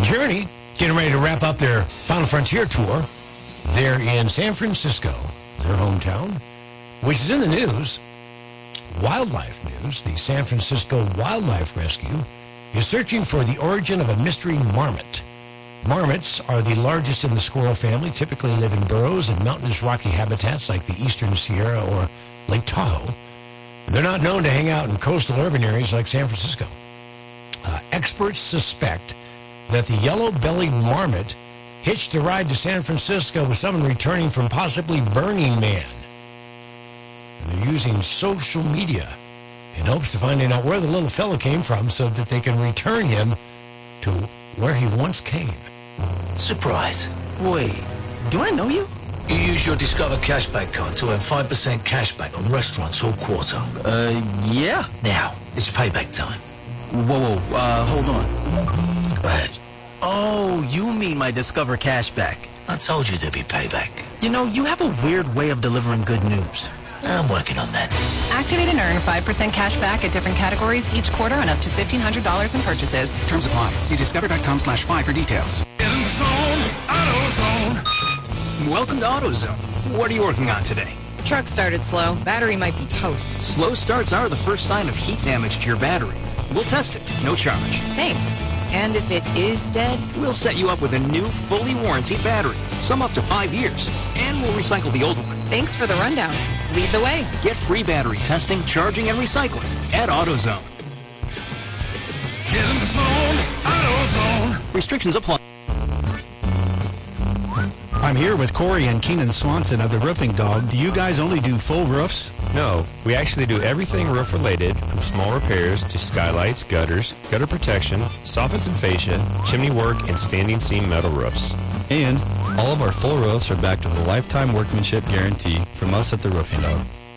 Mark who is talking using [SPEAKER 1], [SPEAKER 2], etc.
[SPEAKER 1] Journey getting ready to wrap up their Final Frontier tour. They're in San Francisco, their hometown, which is in the news. Wildlife news. The San Francisco Wildlife Rescue is searching for the origin of a mystery marmot. Marmots are the largest in the squirrel family, typically live in burrows and mountainous rocky habitats like the Eastern Sierra or Lake Tahoe. They're not known to hang out in coastal urban areas like San Francisco. Experts suspect that the yellow-bellied marmot hitched a ride to San Francisco with someone returning from possibly Burning Man. And they're using social media in hopes of finding out where the little fella came from so that they can return him to where he once came.
[SPEAKER 2] Surprise. Wait, do I know you? You use your Discover Cashback card to earn 5% cashback on restaurants all quarter.
[SPEAKER 3] Yeah.
[SPEAKER 2] Now, it's payback time.
[SPEAKER 3] Whoa, hold on.
[SPEAKER 2] Go ahead.
[SPEAKER 3] Oh, you mean my Discover Cashback.
[SPEAKER 2] I told you there'd be payback.
[SPEAKER 3] You know, you have a weird way of delivering good news.
[SPEAKER 2] I'm working on that.
[SPEAKER 4] Activate and earn 5% cash back at different categories each quarter on up to $1,500 in purchases.
[SPEAKER 5] Terms apply. See discover.com/5 for details.
[SPEAKER 6] In the zone, AutoZone.
[SPEAKER 7] Welcome to AutoZone. What are you working on today?
[SPEAKER 4] Truck started slow. Battery might be toast.
[SPEAKER 7] Slow starts are the first sign of heat damage to your battery. We'll test it, no charge.
[SPEAKER 4] Thanks. And if it is dead?
[SPEAKER 7] We'll set you up with a new, fully warranted battery, some up to 5 years, and we'll recycle the old one.
[SPEAKER 4] Thanks for the rundown. Lead the way.
[SPEAKER 7] Get free battery testing, charging, and recycling at AutoZone.
[SPEAKER 6] Get in the zone, AutoZone.
[SPEAKER 7] Restrictions apply.
[SPEAKER 8] I'm here with Corey and Keenan Swanson of the Roofing Dog. Do you guys only do full roofs?
[SPEAKER 9] No, we actually do everything roof-related, from small repairs to skylights, gutters, gutter protection, soffits and fascia, chimney work, and standing seam metal roofs.
[SPEAKER 10] And all of our full roofs are backed with a lifetime workmanship guarantee from us at the Roofing Dog.